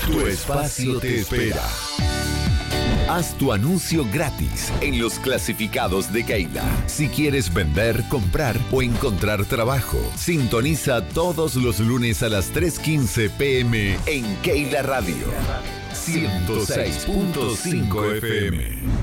Tu espacio te espera. Haz tu anuncio gratis en los clasificados de Keila. Si quieres vender, comprar o encontrar trabajo, sintoniza todos los lunes a las 3:15 p.m. en Keila Radio 106.5 FM.